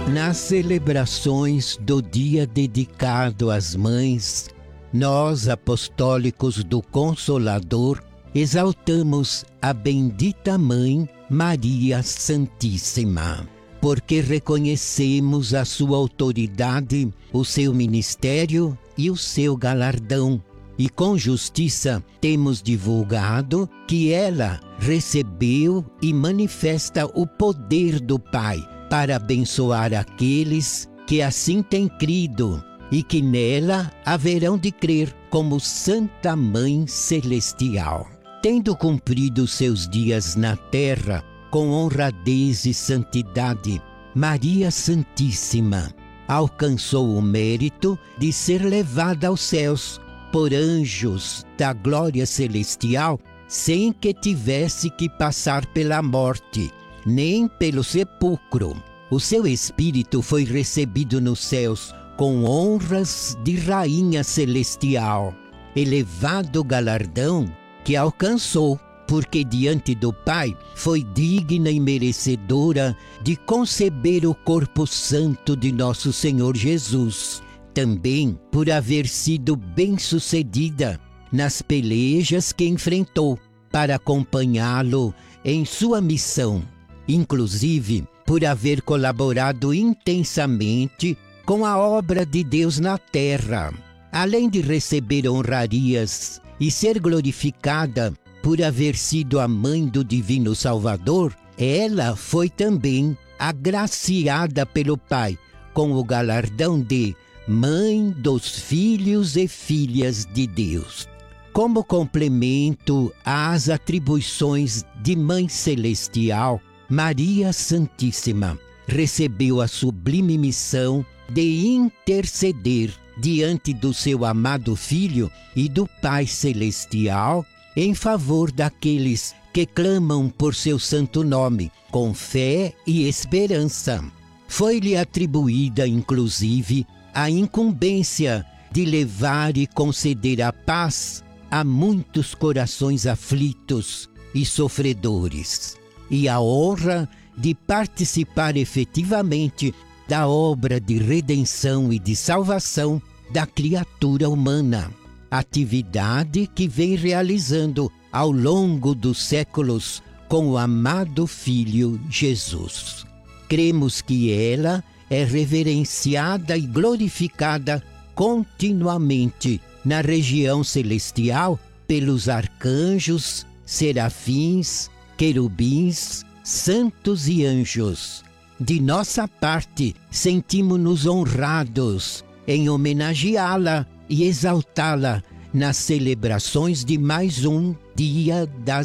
Nas celebrações do dia dedicado às mães, nós, apostólicos do Consolador, exaltamos a bendita Mãe Maria Santíssima, porque reconhecemos a sua autoridade, o seu ministério e o seu galardão. E com justiça temos divulgado que ela recebeu e manifesta o poder do Pai para abençoar aqueles que assim têm crido e que nela haverão de crer como Santa Mãe Celestial. Tendo cumprido seus dias na terra com honradez e santidade, Maria Santíssima alcançou o mérito de ser levada aos céus por anjos da glória celestial, sem que tivesse que passar pela morte, nem pelo sepulcro. O seu espírito foi recebido nos céus com honras de rainha celestial, elevado galardão que alcançou, porque diante do Pai foi digna e merecedora de conceber o corpo santo de nosso Senhor Jesus. Também por haver sido bem-sucedida nas pelejas que enfrentou para acompanhá-lo em sua missão, inclusive por haver colaborado intensamente com a obra de Deus na terra, além de receber honrarias e ser glorificada por haver sido a mãe do Divino Salvador. Ela foi também agraciada pelo Pai com o galardão de Mãe dos Filhos e Filhas de Deus. Como complemento às atribuições de Mãe Celestial, Maria Santíssima recebeu a sublime missão de interceder diante do seu amado Filho e do Pai Celestial em favor daqueles que clamam por seu santo nome, com fé e esperança. Foi-lhe atribuída, inclusive, a incumbência de levar e conceder a paz a muitos corações aflitos e sofredores, e a honra de participar efetivamente da obra de redenção e de salvação da criatura humana, atividade que vem realizando ao longo dos séculos com o amado Filho Jesus. Cremos que ela é reverenciada e glorificada continuamente na região celestial pelos arcanjos, serafins, querubins, santos e anjos. De nossa parte, sentimos-nos honrados em homenageá-la e exaltá-la nas celebrações de mais um Dia das